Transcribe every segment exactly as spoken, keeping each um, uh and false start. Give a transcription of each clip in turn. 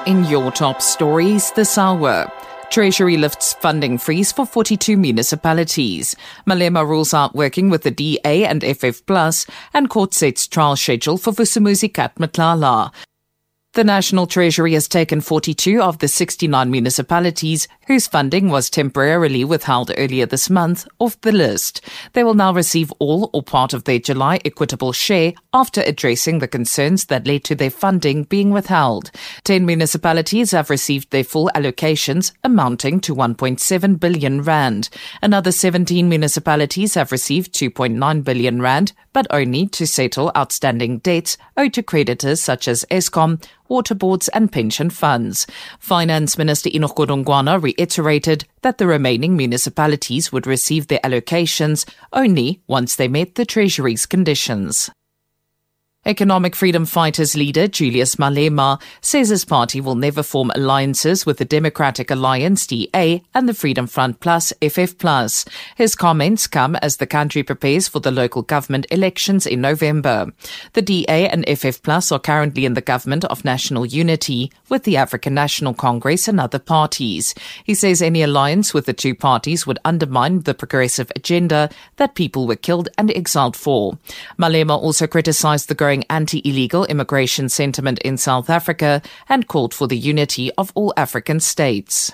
in your top stories this hour. Treasury lifts funding freeze for forty-two municipalities. Malema rules out working with the D A and F F plus, and court sets trial schedule for Vusumuzi Kat Matlala. The National Treasury has taken forty-two of the sixty-nine municipalities whose funding was temporarily withheld earlier this month off the list. They will now receive all or part of their July equitable share after addressing the concerns that led to their funding being withheld. Ten municipalities have received their full allocations amounting to one point seven billion rand. Another seventeen municipalities have received two point nine billion rand, but only to settle outstanding debts owed to creditors such as Eskom, water boards and pension funds. Finance Minister Enoch Godongwana reiterated that the remaining municipalities would receive their allocations only once they met the Treasury's conditions. Economic Freedom Fighters leader Julius Malema says his party will never form alliances with the Democratic Alliance D A and the Freedom Front Plus F F plus. His comments come as the country prepares for the local government elections in November. The D A and F F plus are currently in the government of national unity with the African National Congress and other parties. He says any alliance with the two parties would undermine the progressive agenda that people were killed and exiled for. Malema also criticized the growing anti-illegal immigration sentiment in South Africa and called for the unity of all African states.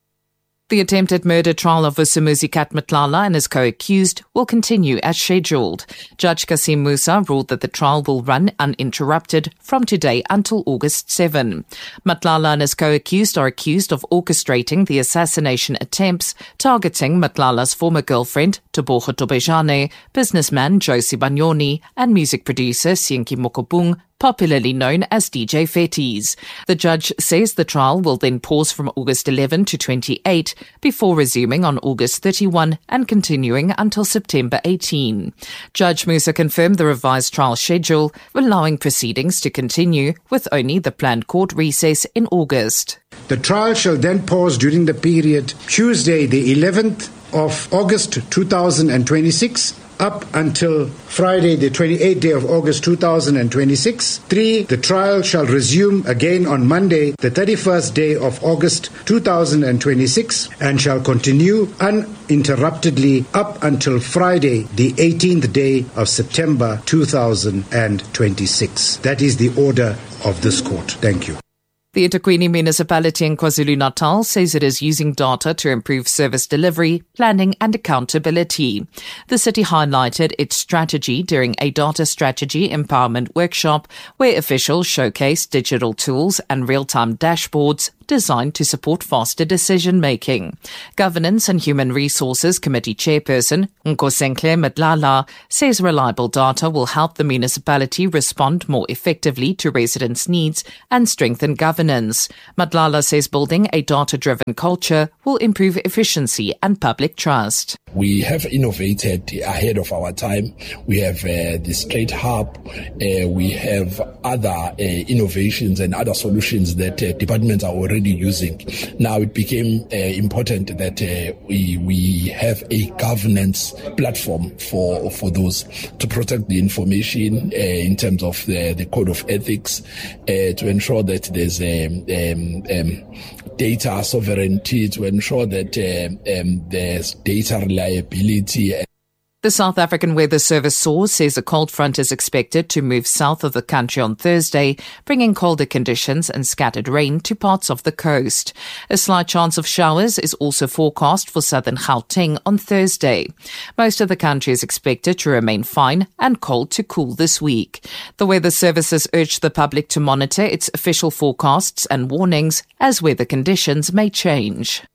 The attempted murder trial of Vusumuzi Kat Matlala and his co-accused will continue as scheduled. Judge Kasim Musa ruled that the trial will run uninterrupted from today until August seventh. Matlala and his co-accused are accused of orchestrating the assassination attempts targeting Matlala's former girlfriend, Tebogo Tobejane, businessman Josie Banyoni, and music producer Sienki Mokobung, popularly known as D J Fetis. The judge says the trial will then pause from August eleventh to twenty-eighth before resuming on August thirty-first and continuing until September eighteenth. Judge Musa confirmed the revised trial schedule, allowing proceedings to continue with only the planned court recess in August. The trial shall then pause during the period Tuesday the eleventh of August two thousand twenty-six up until Friday, the twenty-eighth day of August two thousand twenty-six. Three, the trial shall resume again on Monday, the thirty-first day of August two thousand twenty-six, and shall continue uninterruptedly up until Friday, the eighteenth day of September two thousand twenty-six. That is the order of this court. Thank you. The eThekwini municipality in KwaZulu-Natal says it is using data to improve service delivery, planning and accountability. The city highlighted its strategy during a data strategy empowerment workshop where officials showcased digital tools and real-time dashboards designed to support faster decision-making. Governance and Human Resources Committee Chairperson Nkosenkle Matlala says reliable data will help the municipality respond more effectively to residents' needs and strengthen governance. Matlala says building a data-driven culture will improve efficiency and public trust. We have innovated ahead of our time. We have uh, the Straight Hub. Uh, we have other uh, innovations and other solutions that uh, departments are already using. Now it became uh, important that uh, we we have a governance platform for for those to protect the information uh, in terms of the, the code of ethics, uh, to ensure that there's um, um, um, data sovereignty, to ensure that uh, um, there's data reliability. The South African Weather Service source says a cold front is expected to move south of the country on Thursday, bringing colder conditions and scattered rain to parts of the coast. A slight chance of showers is also forecast for southern Gauteng on Thursday. Most of the country is expected to remain fine and cold to cool this week. The Weather Service has urged the public to monitor its official forecasts and warnings as weather conditions may change.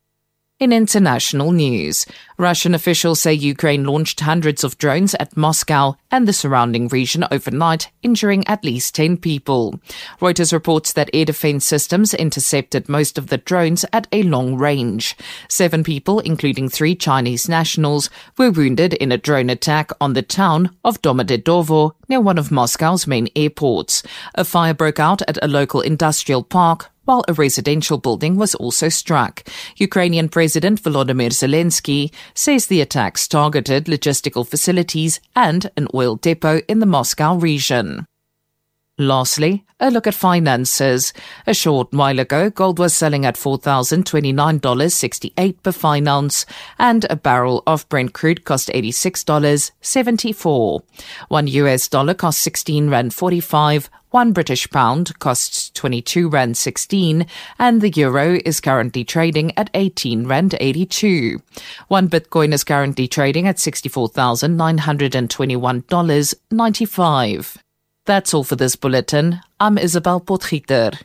In international news, Russian officials say Ukraine launched hundreds of drones at Moscow and the surrounding region overnight, injuring at least ten people. Reuters reports that air defense systems intercepted most of the drones at a long range. Seven people, including three Chinese nationals, were wounded in a drone attack on the town of Domodedovo near one of Moscow's main airports. A fire broke out at a local industrial park, while a residential building was also struck. Ukrainian President Volodymyr Zelensky says the attacks targeted logistical facilities and an oil depot in the Moscow region. Lastly, a look at finances. A short while ago, gold was selling at four thousand twenty-nine dollars and sixty-eight cents per fine ounce, and a barrel of Brent crude cost eighty-six dollars and seventy-four cents. One U S dollar cost sixteen rand forty-five, one British pound costs twenty-two rand sixteen, and the euro is currently trading at eighteen rand eighty-two. One Bitcoin is currently trading at sixty-four thousand nine hundred twenty-one dollars and ninety-five cents. That's all for this bulletin. I'm Isabel Potgieter.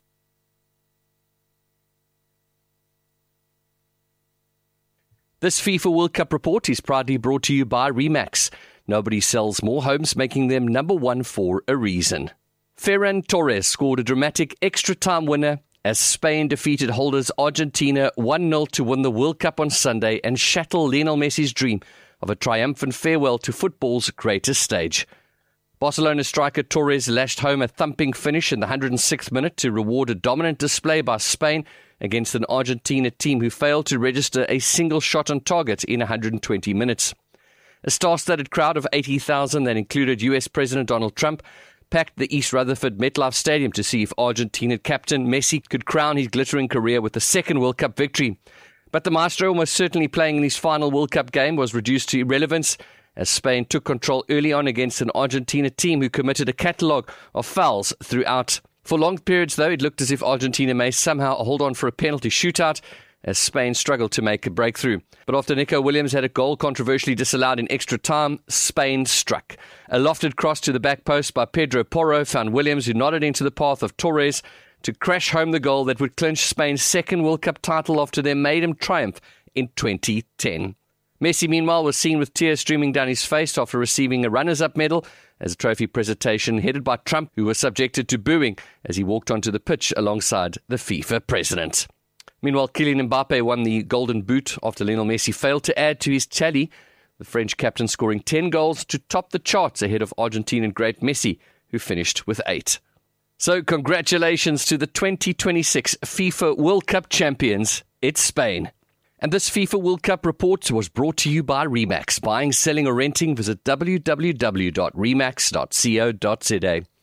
This FIFA World Cup report is proudly brought to you by Remax. Nobody sells more homes, making them number one for a reason. Ferran Torres scored a dramatic extra-time winner as Spain defeated holders Argentina one nil to win the World Cup on Sunday and shatter Lionel Messi's dream of a triumphant farewell to football's greatest stage. Barcelona striker Torres lashed home a thumping finish in the one hundred sixth minute to reward a dominant display by Spain against an Argentina team who failed to register a single shot on target in one hundred twenty minutes. A star-studded crowd of eighty thousand that included U S President Donald Trump packed the East Rutherford MetLife Stadium to see if Argentina captain Messi could crown his glittering career with a second World Cup victory. But the maestro, almost certainly playing in his final World Cup game, was reduced to irrelevance as Spain took control early on against an Argentina team who committed a catalogue of fouls throughout. For long periods, though, it looked as if Argentina may somehow hold on for a penalty shootout as Spain struggled to make a breakthrough. But after Nico Williams had a goal controversially disallowed in extra time, Spain struck. A lofted cross to the back post by Pedro Porro found Williams, who nodded into the path of Torres, to crash home the goal that would clinch Spain's second World Cup title after their maiden triumph in twenty ten. Messi, meanwhile, was seen with tears streaming down his face after receiving a runners-up medal as a trophy presentation headed by Trump, who was subjected to booing as he walked onto the pitch alongside the FIFA president. Meanwhile, Kylian Mbappe won the Golden Boot after Lionel Messi failed to add to his tally, the French captain scoring ten goals to top the charts ahead of Argentinian great Messi, who finished with eight. So congratulations to the twenty twenty-six FIFA World Cup champions. It's Spain. And this FIFA World Cup report was brought to you by Remax. Buying, selling or renting, visit w w w dot remax dot co dot z a.